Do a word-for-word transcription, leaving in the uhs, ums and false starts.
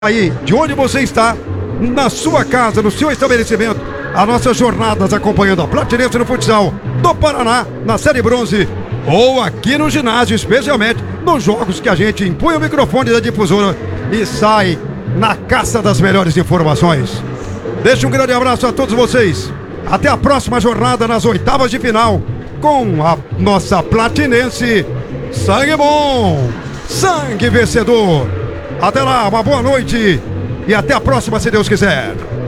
Aí, de onde você está, na sua casa, no seu estabelecimento, as nossas jornadas acompanhando a Platinense no futsal do Paraná, na Série Bronze, ou aqui no ginásio, especialmente nos jogos que a gente impõe o microfone da difusora e sai na caça das melhores informações. Deixa um grande abraço a todos vocês. Até a próxima jornada nas oitavas de final com a nossa Platinense. Sangue bom, sangue vencedor. Até lá, uma boa noite e até a próxima, se Deus quiser.